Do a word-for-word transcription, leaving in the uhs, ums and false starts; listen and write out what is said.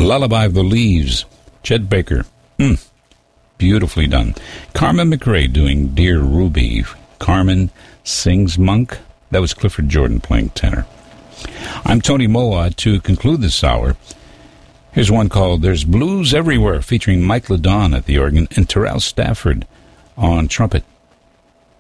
Lullaby of the Leaves, Chet Baker. Mm, beautifully done. Carmen McRae doing Dear Ruby. Carmen sings Monk. That was Clifford Jordan playing tenor. I'm Tony Moa. To conclude this hour, here's one called There's Blues Everywhere, featuring Mike LeDon at the organ and Terrell Stafford on trumpet.